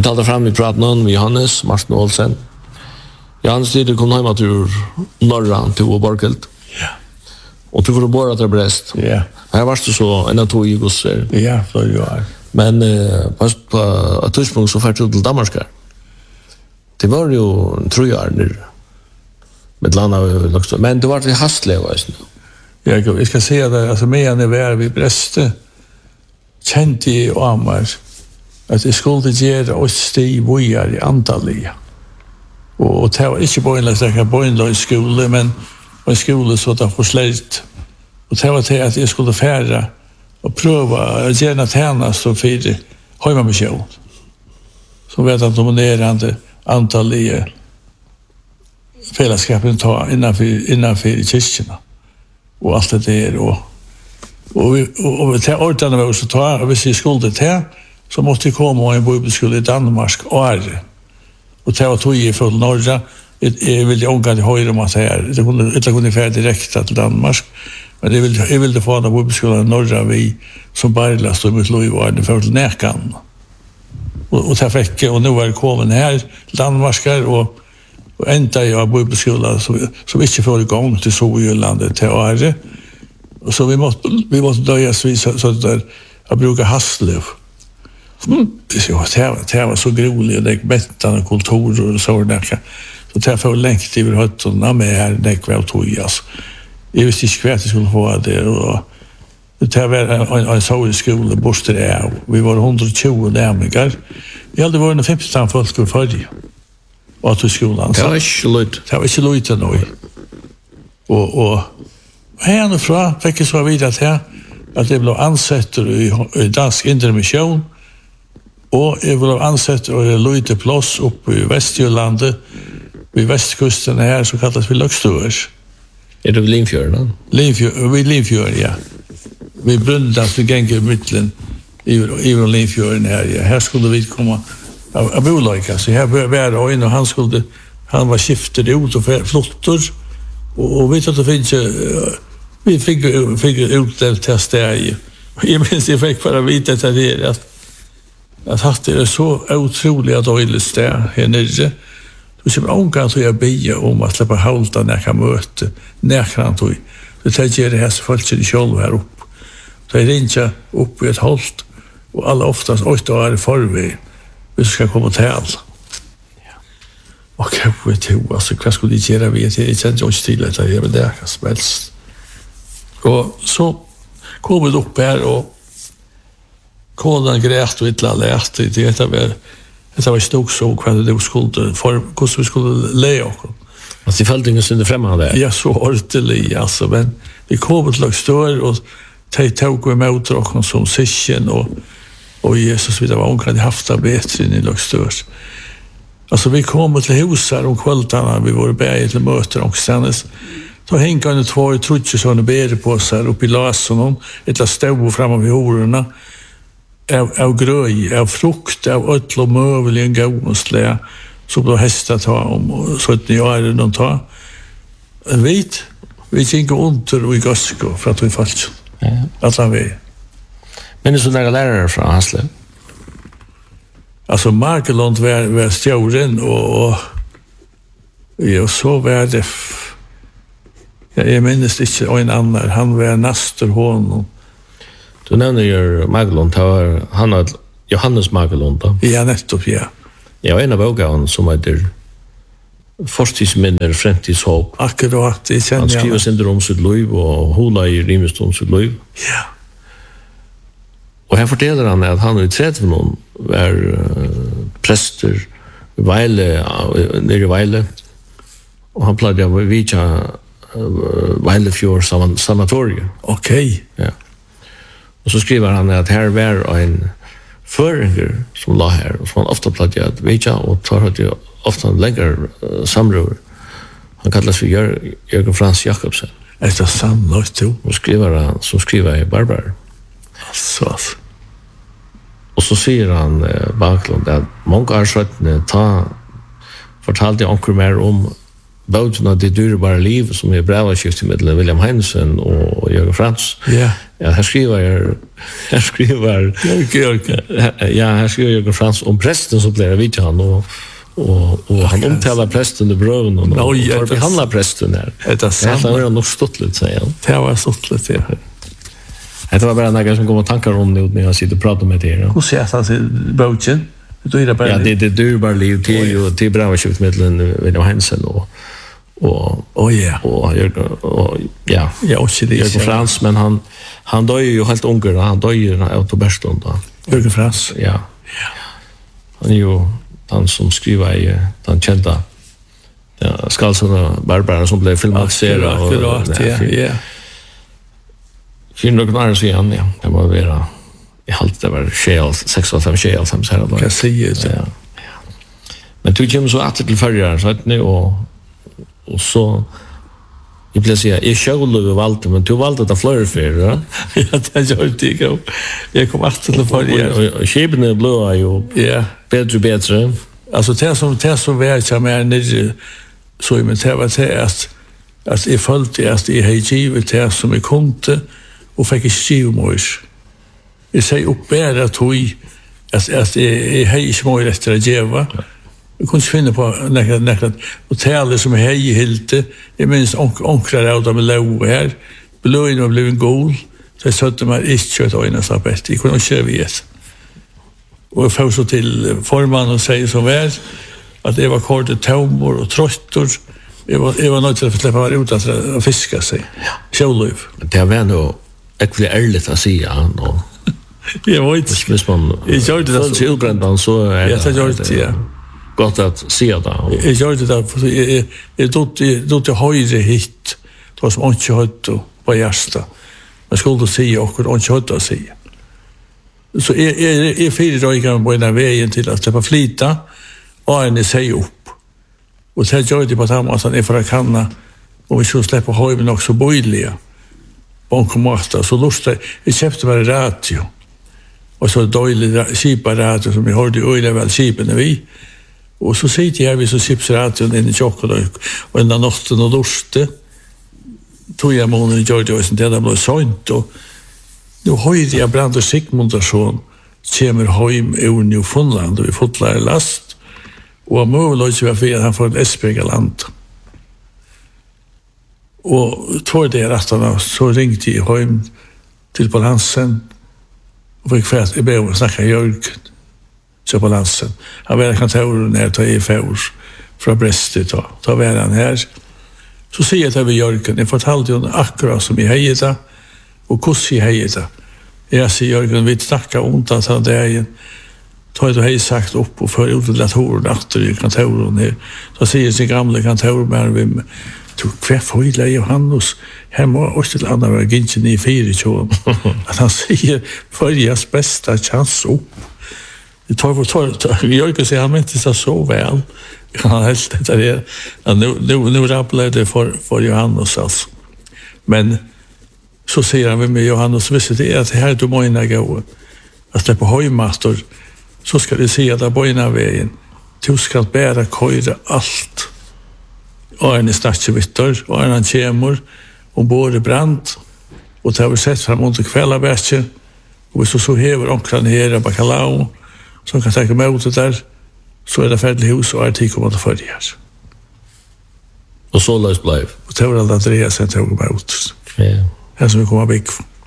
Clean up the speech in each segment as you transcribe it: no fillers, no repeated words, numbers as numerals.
talte fram I praten med Johannes, Martin Olsen. Johannes tid kom hemma till norra till Borgelt. Ja. Och du får bara till Brest. Ja. Här var det så en av två jugosser. Ja, så är. Men på ett tidspunkt så färdte till Danmark. Det var ju 3 år nu. Med landa också. Men det var det hastliga. Jag ska säga det, alltså medan jag var vid Breste kände jag Amar att jag skulle göra oss steg bojar I antallet. Och det var inte bara en skola, men en skola så att jag får slärt. Och det var till att jag skulle färra och pröva att gärna tjänast och för hemmission. Så vet att dominerande antallet fällskapen tar innanför kyrkorna. Och allt det där och till ordnade var så tar vi sig skuldet här så måste vi komma en bibelskola I Danmark år. Och det var tog I från norra jag ville ånga till höjre om att det kunde färd direkt till Danmark. Men jag ville få en bibelskola I norra vi som bara stod mot Lojvården för till Näkan. Och det fick och nu är det kommit här till Danmark och ända jag bibelskola så vi inte får igång till Sovjelandet till Åre. Och så vi måste döjas vid så där jag brukar Hasslöv. Det var så groligt och det gick mättan och kulturer och så där. Så det får längt över hötterna med här det gick väl tog alltså. Jag visste inte kvärt jag skulle få det och det var en sovjetskola borster där. Vi var 120 närmingar. Vi hade varit en 50 folk för förr. Och till skolan. Det var inte lite. Det var inte lite nu. Och härifrån fick jag så vidare till att jag blev ansett I dansk intermission och jag blev ansett I lite plats uppe I Västjyllandet vid västkusten här så kallas vi Lökstörs. Det vid Limfjorden? Vid Limfjorden, ja. Vi brundas vid Gängemittlen I Limfjorden här. Ja. Här skulle vi komma av bolag. Så här var det och han var skiftad ut och flottor och vet att det finns vi fick utdelt test där. Jag minns jag fick bara vita det att det är så otroliga dåligt där här nere. Så som ångan så jag be om att släppa halta när jag kan möta när kan tog. Det tänker det här så folk sig själv här upp. Så är det inte upp I ett halt och alla oftast 8 år I förväg. Vi ska komma till all. Och jag vet inte, alltså, vad skulle de göra vid det? Jag känner inte till att jag är där som helst. Och så kom vi upp här och konan grät och inte lärt. Det var stort så vad det skulle hur vi skulle lära oss. Alltså det följde ingen synd främmande. Ja, så ordentligt alltså. Men vi kom till Lökstörs och tog emot oss som syskon och Jesus vid det var omkring haft det bättre I Lökstörs. Alltså vi kom till husar om kvällarna, vi var bäg till möten och senast. Så hängde han 2 trutcher sådana bäre på sig upp I lasen ett stov framme vid hororna. Av gröj, av frukt, av öll och mövel I en gånslä som då hästar ta om 17 år de tar. Vi gick under och I Gösko för att vi fallt. Alla vi. Men det är så nära lärare från Hasle. Alltså Markelund var stjåren och så var det jag minns inte en annan han var nästor honom. Du nämner ju Markelund han har Johannes Markelund då. Ja, nettopp, ja. Ja, en av boken som heter Forstidsminner, Fremtidshopp. Akkurat, det känner jag. Han skriver sin om sitt liv och hula I rimest om sitt liv. Ja. Och här fortäller han att han I 30 var präster nere I Veile. Och han plagade att vidja Veilefjord sanatorium. Okej. Ja. Och så skriver han att här var en föringer som la här och som han ofta plagade att vidja och tar att det ofta en längre samrör. Han kallas för Jörgen Frans Jakobsen. Är det sannolikt då? Och skriver I Barbar. Så. Och så säger han Baklund att många år sedan fortalte onkel mer om bøtene Det dyrebare liv som brevskift mellom William Heinesen og Jørgen Frans. Ja. Ja, här skriver här skriver Jörgen Frans om prästen som blev vid han och han omtalar prästen i bröven och får behandla prästen där. Det är sant. Det var nog stottligt, säger han. Det var stottligt, ja. Det var bara några som kom och tankar om det när jag sitter och pratar med er. Hur ser han sig boken? Ja, det är dyrbar liv till bra köpmedlen William Hansen och Jörgen Frans, men han dör ju helt unger, han dör ju av tuberkulos då. Jörgen Frans. Ja. Han är ju han som skriver i den kända Skalsarna Barbara som blev filmatiserad och ja. För några år sedan, ja. Det var vara i halt det var 6-5 så här då. Kan säga det. Ja. Men du kommer så att till förra så att nu och så i placerar jag själv valde men du valde det flöjer för ja. Ja, det gör det. Jag kom att till förra och skeppen blåa ju. Ja. Bättre. Alltså det som var jag med när så i men det var det att jag följde att jag hade givet det som jag kunde och fick inte skrivmöjs. Jag säger upp bara tog att jag hade inte möjlighet till att geva. Jag kunde finna på näkrat och tala som jag hade helt. Jag minns onkrar av dem med lov här. Blöjn var blivit god. Så jag sötte mig inte kört öjna så bättre. Jag kunde inte köra vet. Och jag får så till forman och säger som väl att jag var kortet tomor och tröttor. Jag var nöjd till att släppa mig ut att fiska sig. Självliv. Det var nog äckligt ärligt att säga. Jag var inte... Hvis man føler seg utbrendt, så det godt at se det. Jeg gjør det der, for jeg dotte høyre hit, det var som ikke høyde på hjertet. Man skulle si akkurat ikke høyde å si. Så jeg fyrer røyken på en veien til at slippe flyta, og en sier opp. Og så gjør det på den måten, jeg for å kanne, og vi skulle slippe høyre nok så bøyelige. Bankomater, så lustet jeg kjøpte bare radio. Och så dålig skiparadio som vi hörde öle väl skipen vi. Och så sitter jag vid så skipsradion in i choklad och en natten och luste. Tog jag månaden i Georgia och sen det blev sånt och nu hörde jag Brand och Sigmundsson kommer hem ur Newfoundland och vi fotlar last och möjligt var för att han får ett Espegaland. Och två dagar så ringde jag hem till balansen. Och fick fast jag blev snacka Jörgen så på lansen. Han var kantoren när ta i för från Brest då. Ta var han här. Så säger jag till Jörgen, jag fortalte honom akkurat som i hejeta och hur i hejeta. Jag säger Jörgen, vi snackar ont att han där tar jag hej sagt upp och för ut datorn efter i kantoren här. Så säger sin gamla kantor med vi tog kväffhöjla Johannes hemma och till andra var gingen i 4 att han säger förjas bästa chans upp. Det tar Jörgen säger han inte så väl. Han helt det där nu rapplar det för Johannes alltså. Men så säger han med Johannes visste det att här du måste gå att det på höjmastor så ska du se att där på ena vägen du ska bära köra allt. Och en stadsvittor och en kemur och både brand och det har vi sett fram mot kvällabätchen och så hever onkran här bacalao som kan ta emot det där så är det färdigt hus och artikel kommer att följas. Och så lös blev. Och det var alla Andreas sen tog emot. Ja. Här som vi kommer big.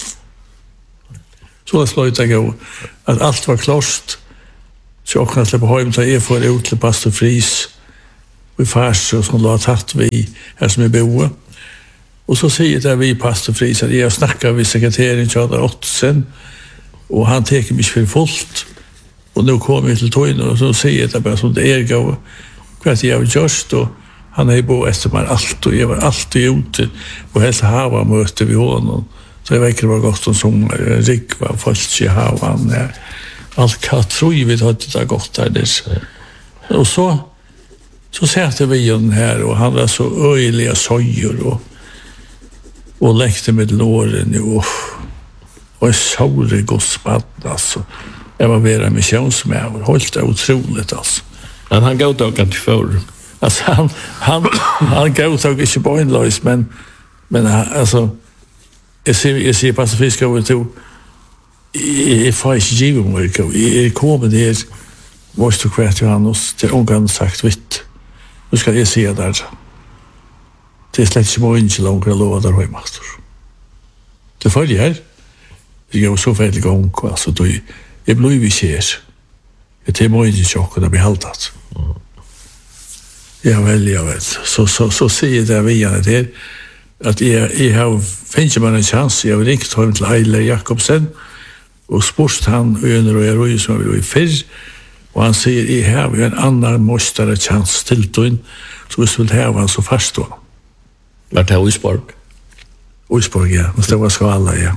Så det slår ut gå att allt var klart. Så jag kan släppa hem till för ut till pastor Fris. Vi fars och som låt tatt vi här som är boe. Och så säger det vi pastor Fris att jag snackar med sekreteraren Tjadar Ottsen och han teker mig för fullt. Och nu kommer vi till Toyn och så säger det bara som det är gå. Kvart jag har gjort och han är bo efter mig allt och jag var alltid ute och helt hava möte vi honom. Så jag verkar vara gott som rik var först i havan där. Allt kan tro vi hade det gott där. Och så sätter vi den här och han var så öjliga sojor och läckte med låren och såre gospad alltså. Jag var vera missionsmäver, hållt det otroligt alltså. Men han gav dock att för. Alltså han gav dock inte på en lös men alltså jag ser pacifiska och to jag får inte givet mig. Jag kommer där måste kvärt Johannes till ångan sagt vitt. Nu ska jag se där. Det är slett inte inte långt att lova där hemmastor. Det följer här. Jag var så färdig gång, alltså då jag blev vi ser. Jag tar mig inte chock och det blir haltat. Ja väl. Så säger det via det att jag har finns bara en chans. Jag vill inte ta till Eile Jakobsen och spurst han under och jag som vi var i förr. Och han säger, jag har en annan måstare chans till då. Så vi skulle ha han så fast då. Vart det Uisborg? Uisborg, ja. Det var så alla, ja.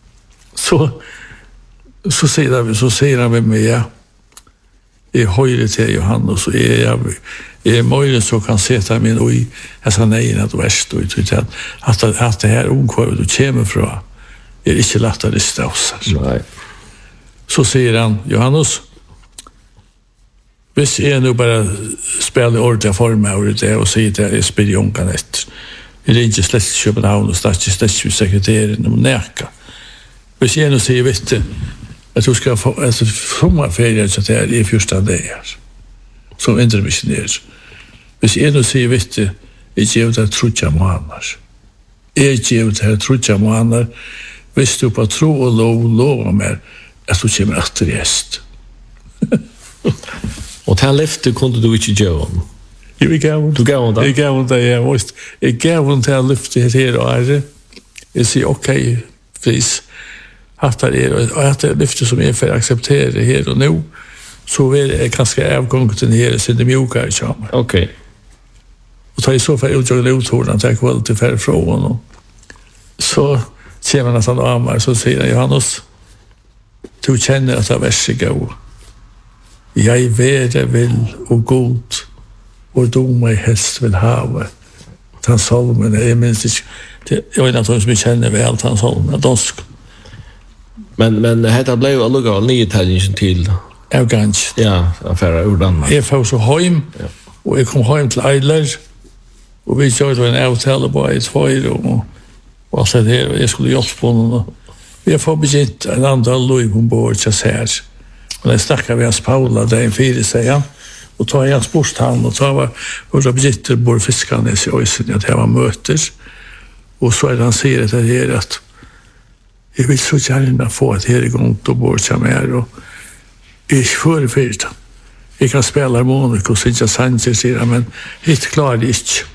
Så säger han med mig, ja. Jag höjde till Johannes och jag möjligt så kan sätta min och i dessa nejen att värst och att det här ungkvavet du kommer från är inte lätt att lista oss. Nej. Så säger han, Johannes, hvis jag nu bara spelar ordentliga former och det och säger att jag spelar jonkan efter. Jag ringer slett i Köpenhavn och slett i sekreteraren och näka. Hvis jag nu säger, vet du, att du ska få sommarferien så det är i första dagar som intermissioner. Hvis jag nu säger, vet du, jag ger det trutja månader. Jag ger det trutja månader. Hvis du på tro och lova mig att du kommer efter gäst. Och det här löftet kunde du inte göra om? Jag gav Du gav det? Jag gav det, ja. Jag gav det här löftet här och här. Jag säger, okej, pris. Att det är lyfte som jag får acceptera här och nu så är det ganska avgången till här så det mjukare kommer. Okej. Och tar i så fall utgången uthållan till kväll till färre frågan och så ser man att han amar så säger han, Johannes, du känner att det är varsågod. Jag vere vill och god och dom mig helst vill hava. Tansalmen är minst inte, jag vet inte om vi känner väl Tansalmen, dansk. Men detta blev ju alluga av nyhetälningen till Afghansk. ja, affärer ur Danmark. Jag får så hem och jag kom hem till Eiler och vi körde en avtal på ett fire och allt det här och jag skulle hjälpa på honom. Vi får begynnt en antal lov ombord till här. Och jag snackade med hans Paula där en fyra säger och tar hans bostad och tar och begynnt både fiskarna i ösen att det var möter och så är han säger att det är att jag vill så gärna få ett här igång då bor jag med och jag för fyrta. Jag kan spela harmonik och Sintja Sanchez säger men helt klar det inte.